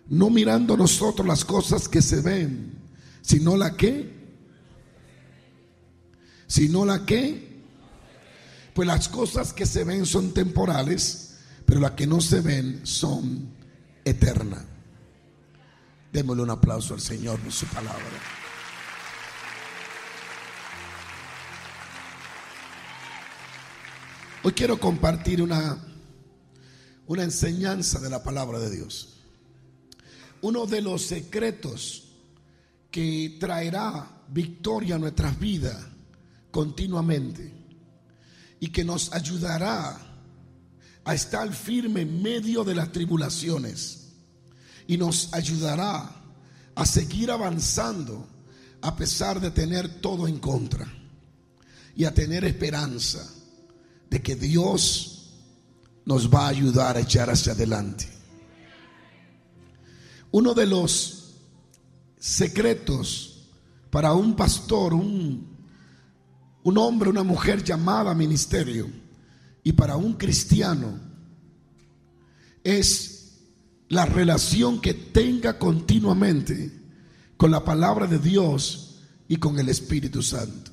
no mirando nosotros las cosas que se ven, sino la que, pues las cosas que se ven son temporales, pero las que no se ven son eternas. Démosle un aplauso al Señor por su palabra. Hoy quiero compartir una enseñanza de la palabra de Dios. Uno de los secretos que traerá victoria a nuestras vidas continuamente y que nos ayudará a estar firme en medio de las tribulaciones y nos ayudará a seguir avanzando a pesar de tener todo en contra y a tener esperanza de que Dios nos va a ayudar a echar hacia adelante. Uno de los secretos para un pastor, un hombre, una mujer llamada a ministerio, y para un cristiano, es la relación que tenga continuamente con la palabra de Dios y con el Espíritu Santo.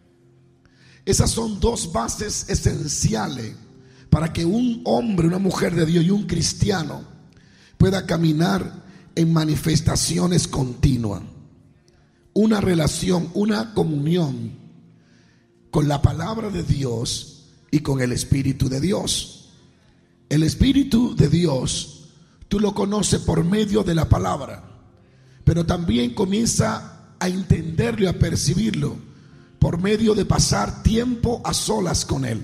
Esas son dos bases esenciales para que un hombre, una mujer de Dios y un cristiano pueda caminar en manifestaciones continuas. Una relación, una comunión con la palabra de Dios y con el Espíritu de Dios. El Espíritu de Dios, tú lo conoces por medio de la palabra, pero también comienza a entenderlo y a percibirlo por medio de pasar tiempo a solas con Él.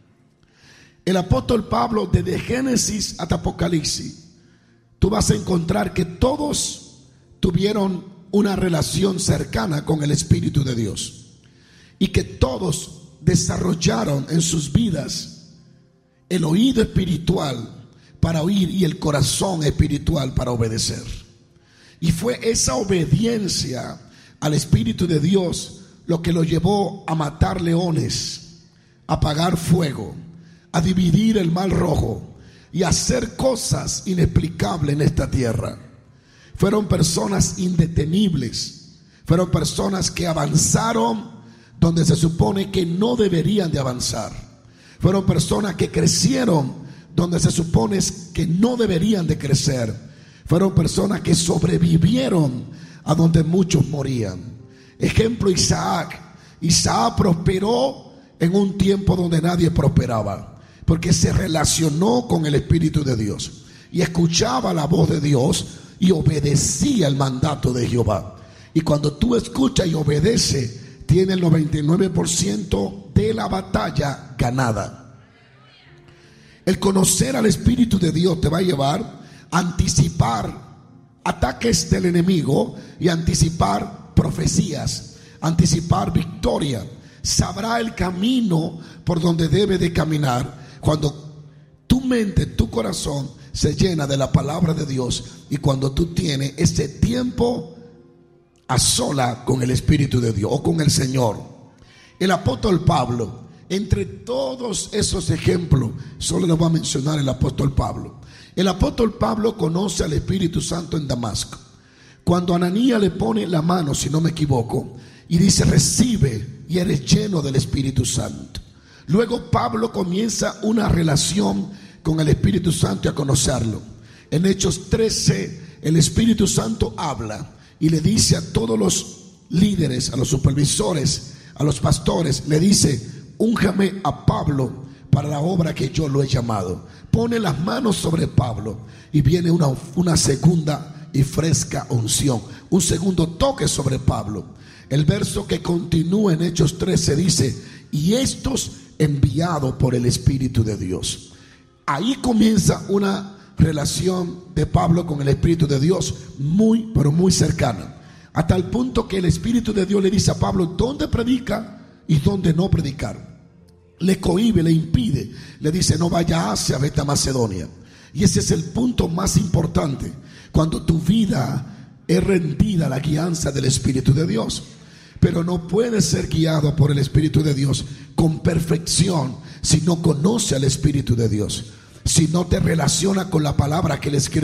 El apóstol Pablo, desde Génesis hasta Apocalipsis, tú vas a encontrar que todos tuvieron una relación cercana con el Espíritu de Dios y que todos desarrollaron en sus vidas el oído espiritual para oír y el corazón espiritual para obedecer. Y fue esa obediencia al Espíritu de Dios lo que lo llevó a matar leones, a apagar fuego, a dividir el mar rojo y a hacer cosas inexplicables en esta tierra. Fueron personas indetenibles, fueron personas que avanzaron donde se supone que no deberían de avanzar. Fueron personas que crecieron donde se supone que no deberían de crecer. Fueron personas que sobrevivieron a donde muchos morían. Ejemplo, Isaac. Isaac prosperó en un tiempo donde nadie prosperaba, porque se relacionó con el Espíritu de Dios y escuchaba la voz de Dios y obedecía el mandato de Jehová. Y cuando tú escuchas y obedeces, tiene el 99% de la batalla ganada. El conocer al Espíritu de Dios te va a llevar a anticipar ataques del enemigo y anticipar profecías, anticipar victoria. Sabrá el camino por donde debe de caminar cuando tu mente, tu corazón se llena de la palabra de Dios y cuando tú tienes ese tiempo a sola con el Espíritu de Dios o con el Señor. El apóstol Pablo, entre todos esos ejemplos, solo les voy a mencionar el apóstol Pablo. El apóstol Pablo conoce al Espíritu Santo en Damasco. Cuando Ananías le pone la mano, si no me equivoco, y dice: recibe y eres lleno del Espíritu Santo. Luego Pablo comienza una relación con el Espíritu Santo y a conocerlo. En Hechos 13, el Espíritu Santo habla y le dice a todos los líderes, a los supervisores, a los pastores, le dice: únjame a Pablo para la obra que yo lo he llamado. Pone las manos sobre Pablo y viene una segunda y fresca unción, un segundo toque sobre Pablo. El verso que continúa en Hechos 13 dice: y estos enviados por el Espíritu de Dios. Ahí comienza una relación de Pablo con el Espíritu de Dios muy, pero muy cercana, hasta el punto que el Espíritu de Dios le dice a Pablo dónde predica y dónde no predicar. Le cohíbe, le impide, le dice: no vaya a Asia, vete a Macedonia. Y ese es el punto más importante, cuando tu vida es rendida a la guianza del Espíritu de Dios. Pero no puedes ser guiado por el Espíritu de Dios con perfección si no conoce al Espíritu de Dios, si no te relaciona con la palabra que Él escribe